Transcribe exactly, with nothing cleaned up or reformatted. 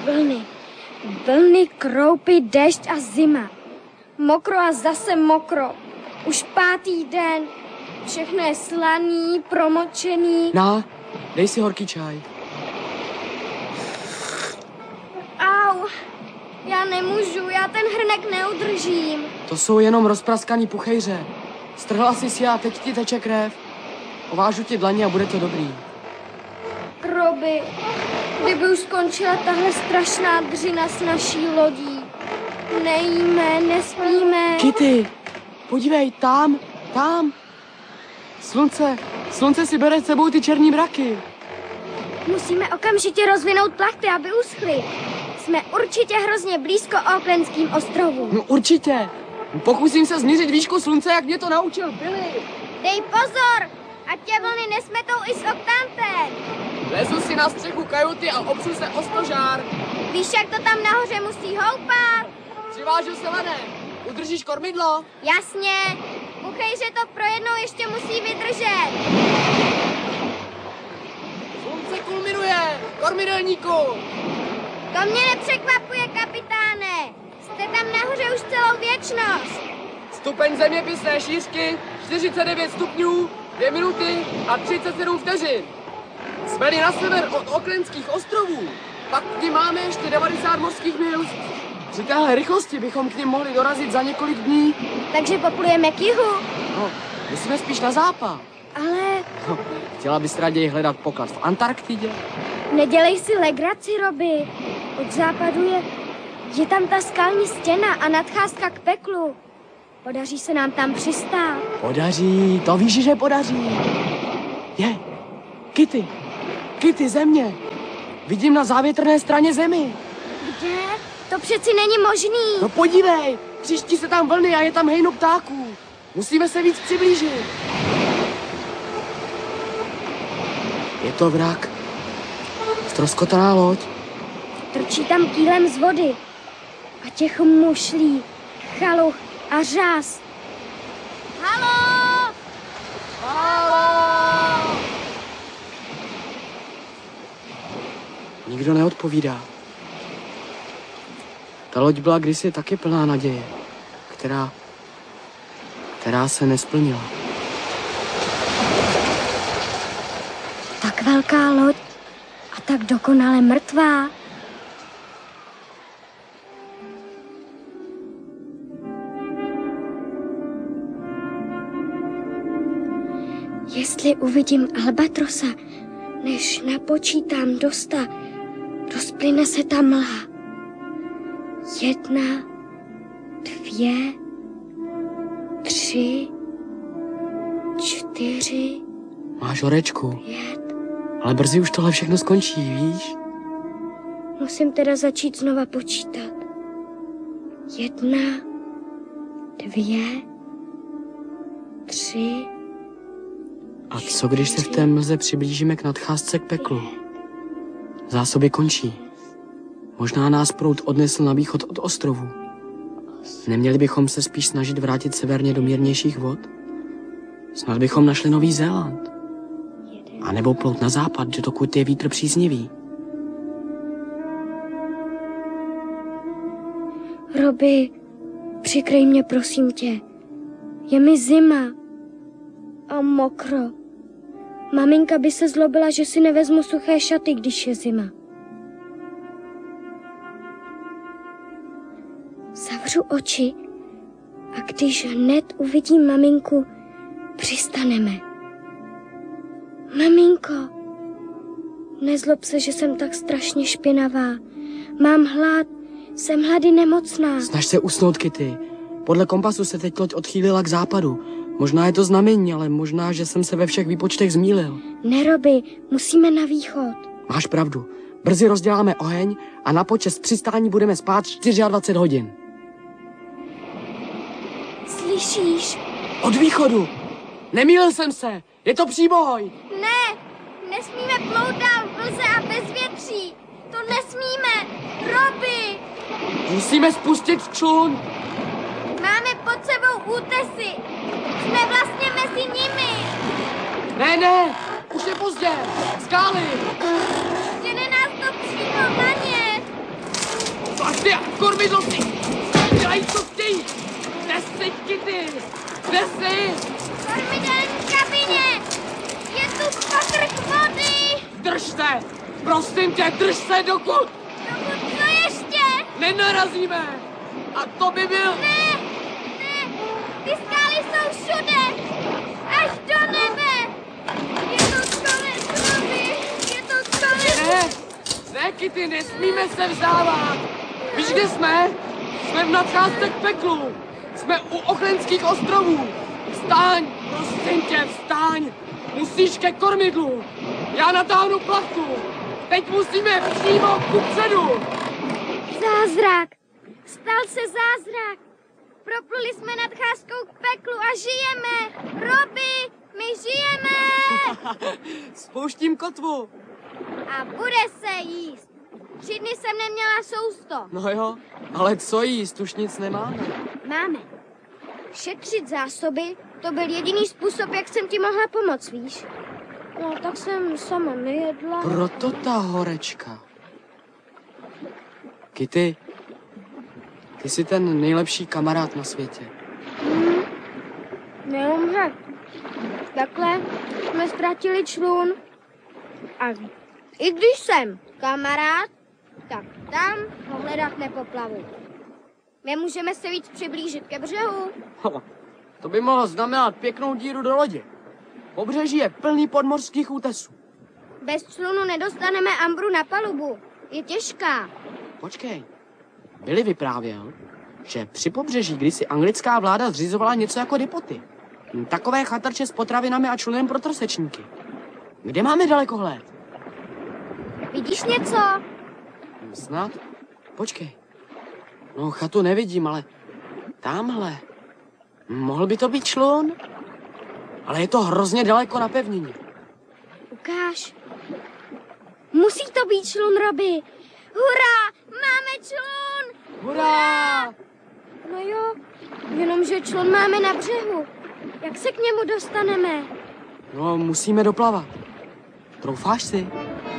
vlny. Vlny, kroupy, déšť a zima. Mokro a zase mokro. Už pátý den. Všechno je slaný, promočený. Na, dej si horký čaj. Au, já nemůžu, já ten hrnek neudržím. To jsou jenom rozpraskaný puchejře. Strhla jsi si a teď ti teče krev. Ovážu ti dlaně a bude to dobrý. Robi, kdyby už skončila tahle strašná dřina s naší lodí. Nejíme, nespíme. Kitty, podívej, tam, tam. Slunce, slunce si bere s sebou ty černý mraky. Musíme okamžitě rozvinout plachty, aby uschly. Jsme určitě hrozně blízko Aucklandským ostrovům. No určitě. Pokusím se změřit výšku slunce, jak mě to naučil Billy. Dej pozor, ať tě vlny nesmetou i s oktantem. Lezu si na střechu kajuty a opřu se o stožár. Víš, jak to tam nahoře musí houpat? Přivážu se lanem. Udržíš kormidlo? Jasně. Buchejře to pro jednou ještě musí vydržet. Slunce kulminuje. Kormidelníku. To mě nepřekvapuje, kapitáne. Jste tam nahoře už celou věčnost. Stupeň zeměpisné šířky čtyřicet devět stupňů, dvě minuty a třicet sedm vteřin. Jsme na sever od Aucklandských ostrovů. Pak k nim máme ještě devadesát mořských mil. Při téhle rychlosti bychom k nim mohli dorazit za několik dní. Takže poplujeme k jihu. No, musíme spíš na západ. Ale... No, chtěla bys raději hledat poklad v Antarktidě? Nedělej si legraci, Robi. Od západu je... Je tam ta skalní stěna a nadcházka k peklu. Podaří se nám tam přistát. Podaří, to víš, že podaří. Je, Kitty, Kitty, země. Vidím na závětrné straně zemi. Kde? To přeci není možný. No podívej, příští se tam vlny a je tam hejno ptáků. Musíme se víc přiblížit. Je to vrak. Ztroskotaná loď. Trčí tam kýlem z vody. A těch mušlí, chaluch a řas. Haló! Haló! Nikdo neodpovídá. Ta loď byla kdysi taky plná naděje, která, která se nesplnila. Tak velká loď a tak dokonale mrtvá. Jestli uvidím albatrosa, než napočítám do sta, rozplyne se ta mlha. Jedna, dvě, tři, čtyři, Máš horečku, pět. ale brzy už tohle všechno skončí, víš? Musím teda začít znova počítat. Jedna, dvě, tři. A co když se v té mlze přiblížíme k nadcházce k peklu? Zásoby končí. Možná nás proud odnesl na východ od ostrovu. Neměli bychom se spíš snažit vrátit severně do mírnějších vod? Snad bychom našli Nový Zéland. A nebo plout na západ, dokud je vítr příznivý. Robi, přikryj mě, prosím tě. Je mi zima a mokro. Maminka by se zlobila, že si nevezmu suché šaty, když je zima. Zavřu oči a když hned uvidím maminku, přistaneme. Maminko, nezlob se, že jsem tak strašně špinavá. Mám hlad, jsem hlady nemocná. Snaž se usnout, Kitty. Podle kompasu se teď loď odchýlila k západu. Možná je to znamení, ale možná, že jsem se ve všech výpočtech zmýlil. Ne, Robi, musíme na východ. Máš pravdu. Brzy rozděláme oheň a na počest přistání budeme spát dvacet čtyři hodin. Slyšíš? Od východu. Nemýlil jsem se. Je to příboj. Ne, nesmíme plout dál v mlze a bez větří. To nesmíme. Robi! Musíme spustit člun. Máme pod sebou útesy. Jsme vlastně mezi nimi. Ne, ne, už je pozdě. Skály. Žene nás to přímo na ně. Ty a kormidlo si! Dělají, co chtějí! Kde jsi, Kitty? Kde jsi? Kormidelní kabině! Je tu pokrk vody! Drž se! Prosím tě, drž se, dokud... Dokud co ještě? Nenarazíme! A to by byl... Ne, ne, ty skály jsou všude! Až do nebe! Je to konec, Robi! Je to konec! Ne! Ne, Kitty, nesmíme se vzávat! Víš, kde jsme? Jsme v nadcházce k peklu! Jsme u Ochrenských ostrovů! Vstaň! Prosím tě, vstaň! Musíš ke kormidlu! Já natáhnu plavku! Teď musíme přímo kupředu! Zázrak! Stal se zázrak! Propluli jsme nadcházkou k peklu a žijeme! Robi, my žijeme! Spouštím kotvu! A bude se jíst! Tři dny jsem neměla sousto. No jo, ale co jíst, už nic nemáme. Máme. Šetřit zásoby, to byl jediný způsob, jak jsem ti mohla pomoct, víš? No, tak jsem sama nejedla. Proto ta horečka. Kitty, ty jsi ten nejlepší kamarád na světě. Hmm. Neumře. Takhle jsme ztratili člun. A i když jsem kamarád, tak tam ho hledat nepoplavu. Nemůžeme se víc přiblížit ke břehu. Ho, to by mohlo znamenat pěknou díru do lodě. Pobřeží je plný podmořských útesů. Bez člunu nedostaneme Ambru na palubu. Je těžká. Počkej, Billy vyprávěl, že při pobřeží kdysi anglická vláda zřizovala něco jako depoty. Takové chatrče s potravinami a člunem pro trosečníky. Kde máme dalekohled? Vidíš něco? Snad? Počkej. No, chatu nevidím, ale tamhle. Mohl by to být člun? Ale je to hrozně daleko na pevnině. Ukáž. Musí to být člun, Robi. Hurá, máme člun! Hurá! No jo, jenomže člun máme na břehu. Jak se k němu dostaneme? No, musíme doplavat. Troufáš si?